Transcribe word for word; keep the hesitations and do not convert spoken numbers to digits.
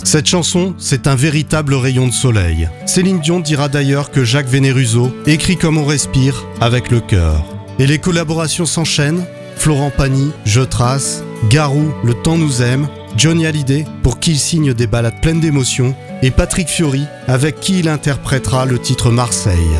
Cette chanson, c'est un véritable rayon de soleil. Céline Dion dira d'ailleurs que Jacques Veneruso écrit comme on respire, avec le cœur. Et les collaborations s'enchaînent. Florent Pagny, Je Trace, Garou, Le Temps nous aime, Johnny Hallyday, pour qui il signe des ballades pleines d'émotions, et Patrick Fiori, avec qui il interprétera le titre Marseille.